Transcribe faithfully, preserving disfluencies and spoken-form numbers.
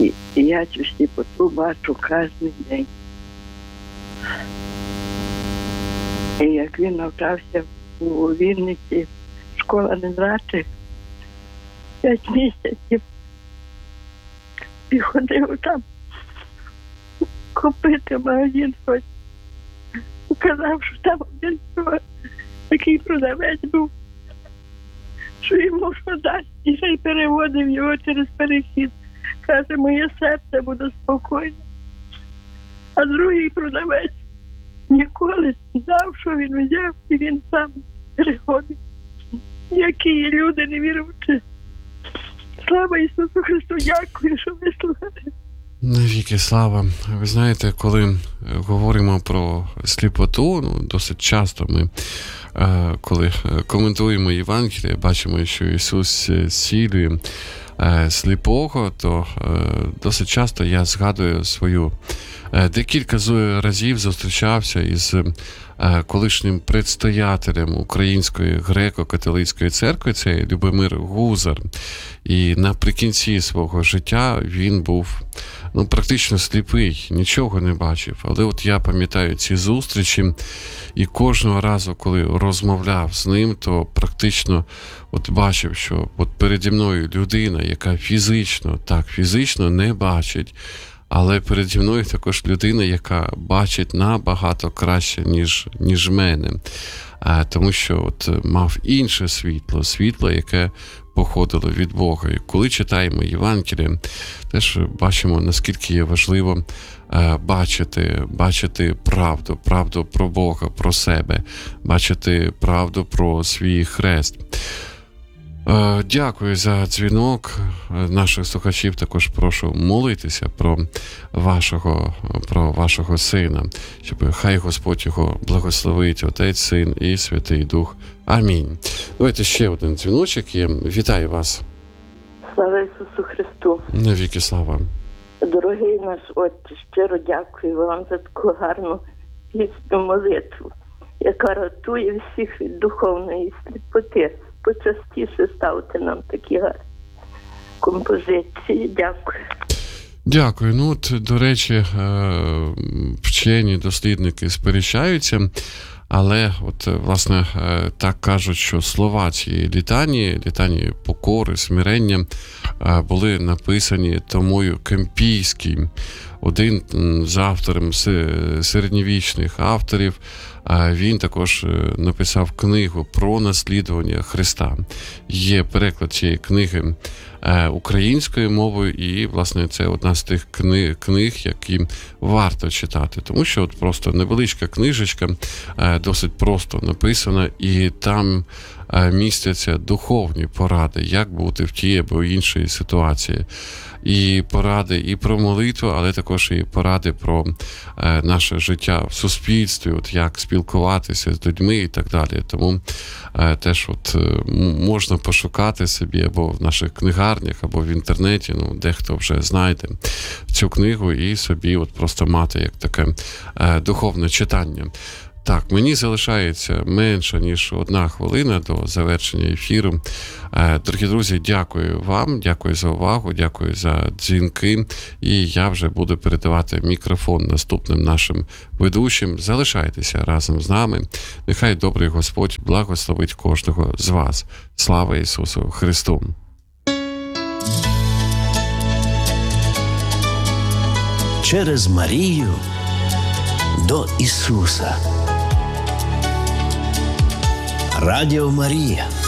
І, і я цю сліпоту бачу кожен день. І як він навчався у Вінниці, школа незрячих, п'ять місяців, і ходив там купити магазин щось. Казав, що там один такий продавець був, що йому що дасть, і ще й переводив його через перехід. Каже, моє серце буде спокійне. А другий продавець ніколи не дав, що він взяв, і він сам переходив. Які люди не віруючі. Слава Ісусу Христу, дякую, що ви слухаєте. Навіки слава. Ви знаєте, коли говоримо про сліпоту, ну, досить часто ми, коли коментуємо Євангеліє, бачимо, що Ісус зцілює сліпого, то досить часто я згадую свою, декілька разів зустрічався із колишнім предстоятелем Української греко-католицької церкви, це Любомир Гузар. І наприкінці свого життя він був, ну, практично сліпий, нічого не бачив. Але от я пам'ятаю ці зустрічі, і кожного разу, коли розмовляв з ним, то практично от бачив, що от переді мною людина, яка фізично, так, фізично не бачить, але переді мною також людина, яка бачить набагато краще, ніж, ніж мене. А, тому що от мав інше світло, світло, яке походило від Бога. І коли читаємо Євангеліє, теж бачимо, наскільки є важливо а, бачити, бачити правду, правду про Бога, про себе, бачити правду про свій хрест. Дякую за дзвінок. Наших слухачів також прошу молитися про вашого, про вашого сина, щоб хай Господь його благословить, Отець, Син і Святий Дух. Амінь. Давайте ще один дзвіночок є. Вітаю вас. Слава Ісусу Христу. Навіки слава. Дорогий наш Отче, щиро дякую вам за таку гарну пісню молитву, яка рятує всіх від духовної сліпоти. Почастіше ставте нам такі гарні композиції. Дякую. Дякую. Ну, от, до речі, вчені дослідники сперечаються, але, от, власне, так кажуть, що слова цієї літанії, літанії покори, смирення, були написані Томою Кемпійським, один з авторів, середньовічних авторів. Він також написав книгу про наслідування Христа. Є переклад цієї книги українською мовою, і, власне, це одна з тих книг, книг, які варто читати. Тому що от просто невеличка книжечка, досить просто написана, і там містяться духовні поради, як бути в тій або іншій ситуації. І поради і про молитву, але також і поради про е, наше життя в суспільстві, от як спілкуватися з людьми і так далі. Тому е, теж от е, можна пошукати собі або в наших книгарнях, або в інтернеті, ну, дехто вже знайде цю книгу і собі от просто мати як таке е, духовне читання. Так, мені залишається менше, ніж одна хвилина до завершення ефіру. Дорогі друзі, дякую вам, дякую за увагу, дякую за дзвінки. І я вже буду передавати мікрофон наступним нашим ведучим. Залишайтеся разом з нами. Нехай добрий Господь благословить кожного з вас. Слава Ісусу Христу! Через Марію до Ісуса. Радіо Марія.